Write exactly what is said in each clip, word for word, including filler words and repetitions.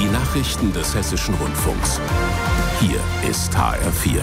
Die Nachrichten des Hessischen Rundfunks. Hier ist H R vier.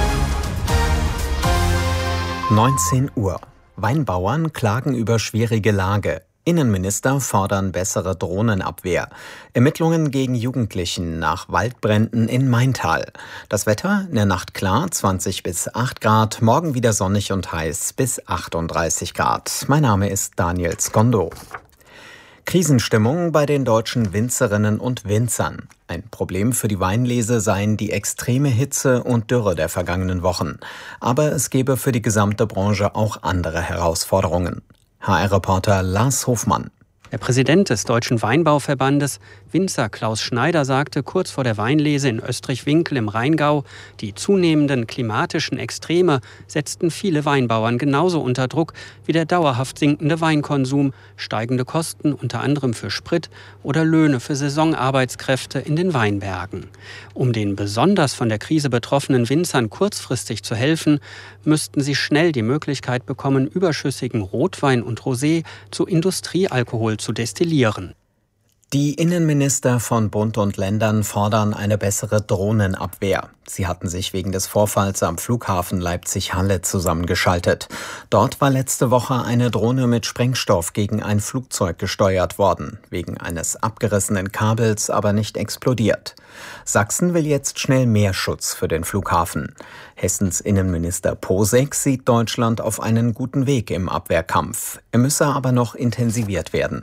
neunzehn Uhr. Weinbauern klagen über schwierige Lage. Innenminister fordern bessere Drohnenabwehr. Ermittlungen gegen Jugendlichen nach Waldbränden in Maintal. Das Wetter in der Nacht klar, zwanzig bis acht Grad. Morgen wieder sonnig und heiß bis achtunddreißig Grad. Mein Name ist Daniel Skondo. Krisenstimmung bei den deutschen Winzerinnen und Winzern. Ein Problem für die Weinlese seien die extreme Hitze und Dürre der vergangenen Wochen. Aber es gebe für die gesamte Branche auch andere Herausforderungen. H R-Reporter Lars Hofmann. Der Präsident des Deutschen Weinbauverbandes, Winzer Klaus Schneider, sagte kurz vor der Weinlese in Österreich-Winkel im Rheingau, die zunehmenden klimatischen Extreme setzten viele Weinbauern genauso unter Druck wie der dauerhaft sinkende Weinkonsum, steigende Kosten unter anderem für Sprit oder Löhne für Saisonarbeitskräfte in den Weinbergen. Um den besonders von der Krise betroffenen Winzern kurzfristig zu helfen, müssten sie schnell die Möglichkeit bekommen, überschüssigen Rotwein und Rosé zu Industriealkohol zu destillieren. Die Innenminister von Bund und Ländern fordern eine bessere Drohnenabwehr. Sie hatten sich wegen des Vorfalls am Flughafen Leipzig-Halle zusammengeschaltet. Dort war letzte Woche eine Drohne mit Sprengstoff gegen ein Flugzeug gesteuert worden, wegen eines abgerissenen Kabels aber nicht explodiert. Sachsen will jetzt schnell mehr Schutz für den Flughafen. Hessens Innenminister Posek sieht Deutschland auf einen guten Weg im Abwehrkampf. Er müsse aber noch intensiviert werden.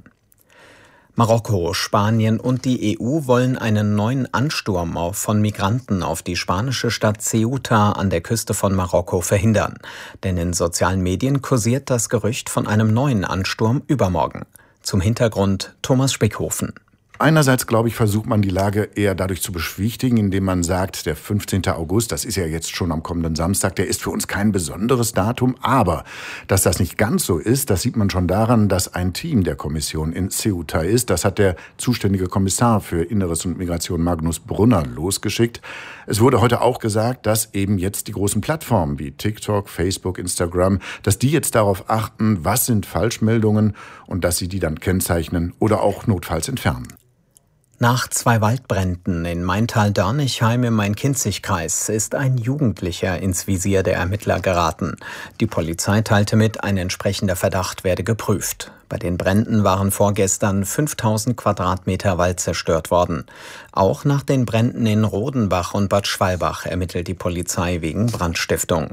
Marokko, Spanien und die E U wollen einen neuen Ansturm von Migranten auf die spanische Stadt Ceuta an der Küste von Marokko verhindern. Denn in sozialen Medien kursiert das Gerücht von einem neuen Ansturm übermorgen. Zum Hintergrund Thomas Spickhofen. Einerseits, glaube ich, versucht man die Lage eher dadurch zu beschwichtigen, indem man sagt, der fünfzehnten August, das ist ja jetzt schon am kommenden Samstag, der ist für uns kein besonderes Datum. Aber dass das nicht ganz so ist, das sieht man schon daran, dass ein Team der Kommission in Ceuta ist. Das hat der zuständige Kommissar für Inneres und Migration, Magnus Brunner, losgeschickt. Es wurde heute auch gesagt, dass eben jetzt die großen Plattformen wie TikTok, Facebook, Instagram, dass die jetzt darauf achten, was sind Falschmeldungen und dass sie die dann kennzeichnen oder auch notfalls entfernen. Nach zwei Waldbränden in Maintal-Dörnichheim im Main-Kinzig-Kreis ist ein Jugendlicher ins Visier der Ermittler geraten. Die Polizei teilte mit, ein entsprechender Verdacht werde geprüft. Bei den Bränden waren vorgestern fünftausend Quadratmeter Wald zerstört worden. Auch nach den Bränden in Rodenbach und Bad Schwalbach ermittelt die Polizei wegen Brandstiftung.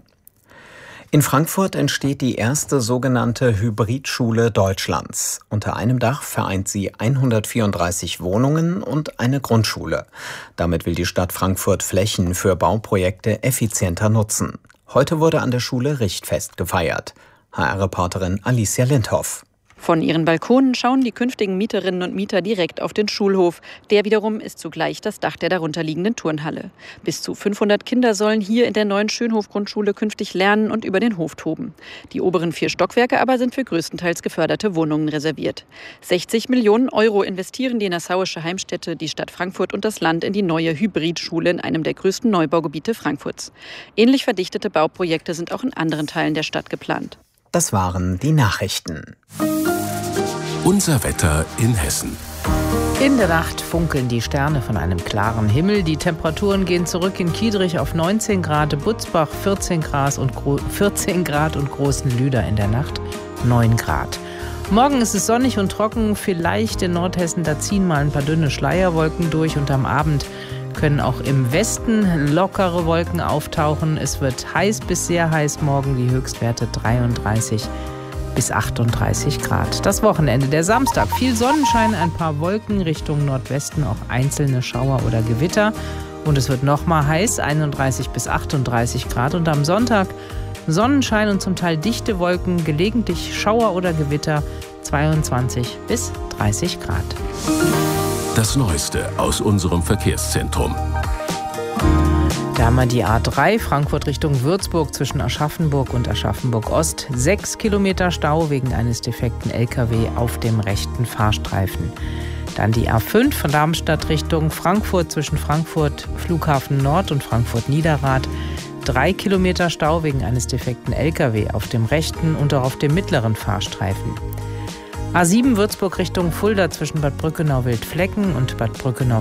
In Frankfurt entsteht die erste sogenannte Hybridschule Deutschlands. Unter einem Dach vereint sie hundertvierunddreißig Wohnungen und eine Grundschule. Damit will die Stadt Frankfurt Flächen für Bauprojekte effizienter nutzen. Heute wurde an der Schule Richtfest gefeiert. H R-Reporterin Alicia Lindhoff. Von ihren Balkonen schauen die künftigen Mieterinnen und Mieter direkt auf den Schulhof. Der wiederum ist zugleich das Dach der darunterliegenden Turnhalle. Bis zu fünfhundert Kinder sollen hier in der neuen Schönhof-Grundschule künftig lernen und über den Hof toben. Die oberen vier Stockwerke aber sind für größtenteils geförderte Wohnungen reserviert. sechzig Millionen Euro investieren die nassauische Heimstätte, die Stadt Frankfurt und das Land in die neue Hybridschule in einem der größten Neubaugebiete Frankfurts. Ähnlich verdichtete Bauprojekte sind auch in anderen Teilen der Stadt geplant. Das waren die Nachrichten. Unser Wetter in Hessen. In der Nacht funkeln die Sterne von einem klaren Himmel. Die Temperaturen gehen zurück in Kiedrich auf neunzehn Grad, Butzbach vierzehn Grad und, Gro- vierzehn Grad und Großenlüder in der Nacht neun Grad. Morgen ist es sonnig und trocken, vielleicht in Nordhessen, da ziehen mal ein paar dünne Schleierwolken durch und am Abend können auch im Westen lockere Wolken auftauchen. Es wird heiß bis sehr heiß morgen, die Höchstwerte dreiunddreißig bis achtunddreißig Grad. Das Wochenende, der Samstag, viel Sonnenschein, ein paar Wolken Richtung Nordwesten, auch einzelne Schauer oder Gewitter. Und es wird noch mal heiß, einunddreißig bis achtunddreißig Grad. Und am Sonntag Sonnenschein und zum Teil dichte Wolken, gelegentlich Schauer oder Gewitter, zweiundzwanzig bis dreißig Grad. Das Neueste aus unserem Verkehrszentrum. Da haben wir die A drei, Frankfurt Richtung Würzburg zwischen Aschaffenburg und Aschaffenburg-Ost. Sechs Kilometer Stau wegen eines defekten L K W auf dem rechten Fahrstreifen. Dann die A fünf von Darmstadt Richtung Frankfurt zwischen Frankfurt Flughafen Nord und Frankfurt Niederrad. Drei Kilometer Stau wegen eines defekten L K W auf dem rechten und auch auf dem mittleren Fahrstreifen. A sieben Würzburg Richtung Fulda zwischen Bad Brückenau-Wildflecken und Bad Brückenau